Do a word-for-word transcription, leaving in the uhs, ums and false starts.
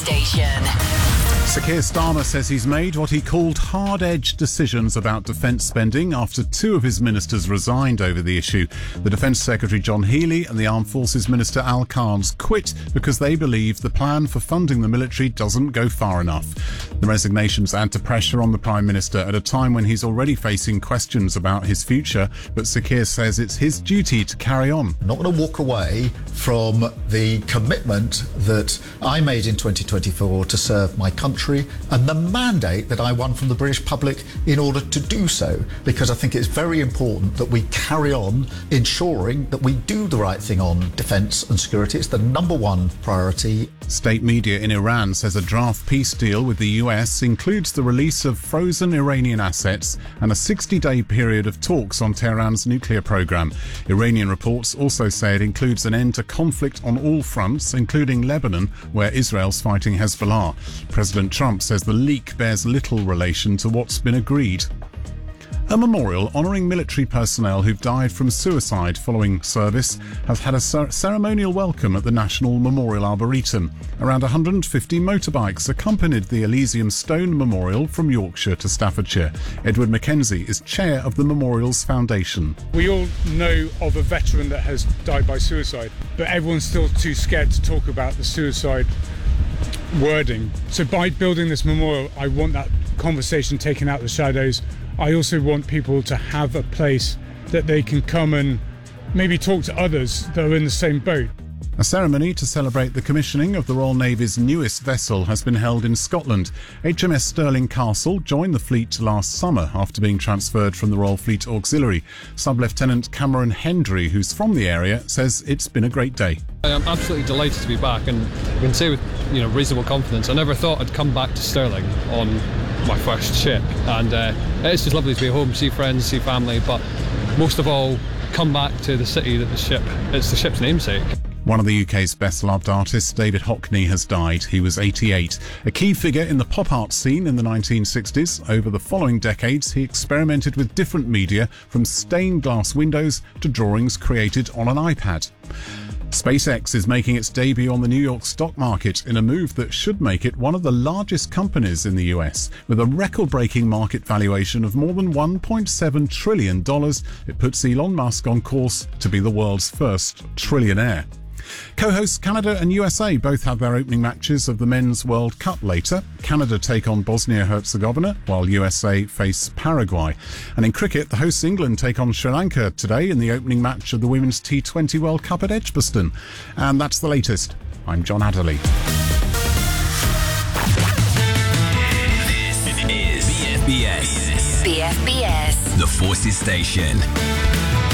Station. Sir Keir Starmer says he's made what he called hard-edged decisions about defence spending after two of his ministers resigned over the issue. The Defence Secretary John Healey and the Armed Forces Minister Al Carnes quit because they believe the plan for funding the military doesn't go far enough. The resignations add to pressure on the Prime Minister at a time when he's already facing questions about his future, but Sir Keir says it's his duty to carry on. I'm not going to walk away from the commitment that I made in twenty twenty-four to serve my country and the mandate that I won from the British public in order to do so, because I think it's very important that we carry on ensuring that we do the right thing on defence and security. It's the number one priority. State media in Iran says a draft peace deal with the U S includes the release of frozen Iranian assets and a sixty-day period of talks on Tehran's nuclear program. Iranian reports also say it includes an end to conflict on all fronts, including Lebanon, where Israel's fighting Hezbollah. President Trump says the leak bears little relation to what's been agreed. A memorial honouring military personnel who've died from suicide following service has had a cer- ceremonial welcome at the National Memorial Arboretum. Around one hundred fifty motorbikes accompanied the Elysium Stone Memorial from Yorkshire to Staffordshire. Edward Mackenzie is chair of the memorial's foundation. We all know of a veteran that has died by suicide, but everyone's still too scared to talk about the suicide wording. So by building this memorial, I want that conversation taken out of the shadows. I also want people to have a place that they can come and maybe talk to others that are in the same boat. A ceremony to celebrate the commissioning of the Royal Navy's newest vessel has been held in Scotland. H M S Stirling Castle joined the fleet last summer after being transferred from the Royal Fleet Auxiliary. Sub-Lieutenant Cameron Hendry, who's from the area, says it's been a great day. I'm absolutely delighted to be back, and I can say with you know reasonable confidence I never thought I'd come back to Stirling on my first ship, and uh, it's just lovely to be home, see friends, see family, but most of all come back to the city that the ship it's the ship's namesake. One of the U K's best-loved artists, David Hockney, has died. He was eighty-eight. A key figure in the pop art scene in the nineteen sixties, over the following decades he experimented with different media, from stained glass windows to drawings created on an iPad. SpaceX is making its debut on the New York stock market in a move that should make it one of the largest companies in the U S. With a record-breaking market valuation of more than one point seven trillion dollars, it puts Elon Musk on course to be the world's first trillionaire. Co-hosts Canada and U S A both have their opening matches of the Men's World Cup later. Canada take on Bosnia-Herzegovina, while U S A face Paraguay. And in cricket, the hosts England take on Sri Lanka today in the opening match of the Women's T twenty World Cup at Edgbaston. And that's the latest. I'm John Adderley. This is B F B S. B F B S. The Forces Station.